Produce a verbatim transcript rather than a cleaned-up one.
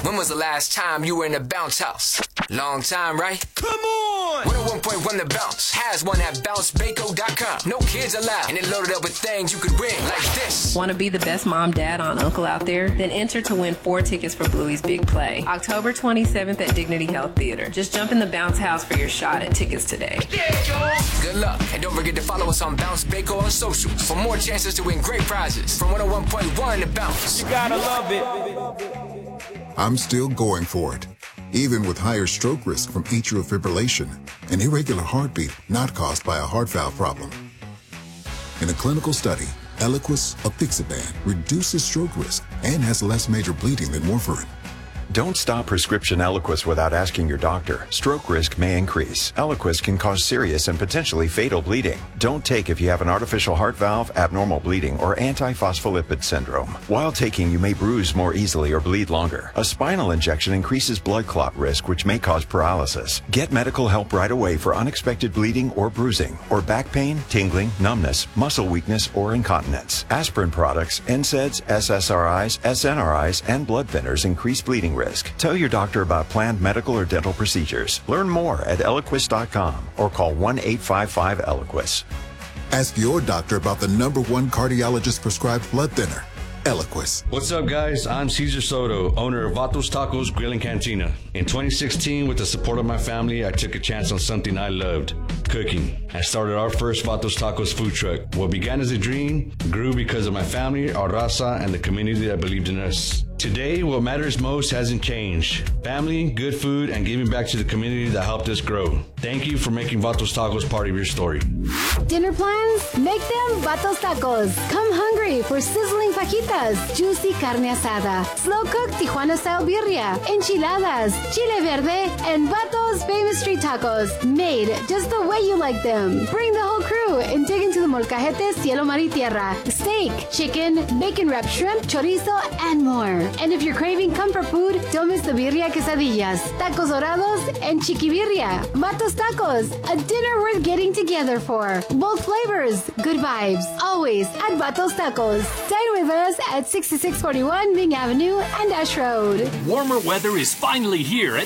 When was the last time you were in a bounce house? Long time, right? Come on! one oh one point one The Bounce has one at bounce baco dot com. No kids allowed. And it loaded up with things you could win, like this. Want to be the best mom, dad, aunt, uncle out there? Then enter to win four tickets for Bluey's Big Play. October twenty-seventh at Dignity Health Theater. Just jump in the Bounce House for your shot at tickets today. Yeah, good luck. And don't forget to follow us on Bounce Baco on socials for more chances to win great prizes from one oh one point one The Bounce. You gotta love it. I'm still going for it, even with higher stroke risk from atrial fibrillation, an irregular heartbeat not caused by a heart valve problem. In a clinical study, Eliquis apixaban reduces stroke risk and has less major bleeding than warfarin. Don't stop prescription Eliquis without asking your doctor. Stroke risk may increase. Eliquis can cause serious and potentially fatal bleeding. Don't take if you have an artificial heart valve, abnormal bleeding, or antiphospholipid syndrome. While taking, you may bruise more easily or bleed longer. A spinal injection increases blood clot risk, which may cause paralysis. Get medical help right away for unexpected bleeding or bruising, or back pain, tingling, numbness, muscle weakness, or incontinence. Aspirin products, N SAIDs, S S R Is, S N R Is, and blood thinners increase bleeding risk. Tell your doctor about planned medical or dental procedures. Learn more at eliquis dot com or call one eight five five Eliquis. Ask your doctor about the number one cardiologist prescribed blood thinner, Eliquis. What's up, guys? I'm Cesar Soto, owner of Vatos Tacos Grill and Cantina. In twenty sixteen, with the support of my family, I took a chance on something I loved, cooking. I started our first Vatos Tacos food truck. What began as a dream grew because of my family, our raza, and the community that believed in us. Today, what matters most hasn't changed. Family, good food, and giving back to the community that helped us grow. Thank you for making Vatos Tacos part of your story. Dinner plans? Make them Vatos Tacos. Come hungry for sizzling fajitas, juicy carne asada, slow-cooked Tijuana-style birria, enchiladas, chile verde, and Vatos Famous Street Tacos. Made just the way you like them. Bring the whole crew and dig into the molcajete cielo, mar y tierra. Steak, chicken, bacon-wrapped shrimp, chorizo, and more. And if you're craving comfort food, don't miss the birria quesadillas, tacos dorados, and chiquibirria. Vatos Tacos, a dinner worth getting together for. Bold flavors, good vibes, always at Vatos Tacos. Dine with us at sixty-six forty-one Ming Avenue and Ash Road. Warmer weather is finally here at